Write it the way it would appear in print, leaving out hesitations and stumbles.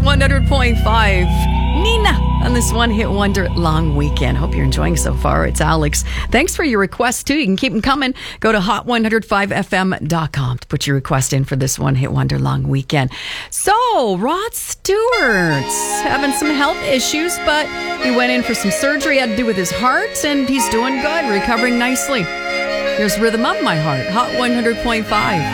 100.5. Nina on this One Hit Wonder long weekend. Hope you're enjoying so far. It's Alex. Thanks for your requests, too. You can keep them coming. Go to hot105fm.com to put your request in for this One Hit Wonder long weekend. So, Rod Stewart's having some health issues, but he went in for some surgery. Had to do with his heart, and he's doing good, recovering nicely. Here's Rhythm of My Heart, Hot 100.5.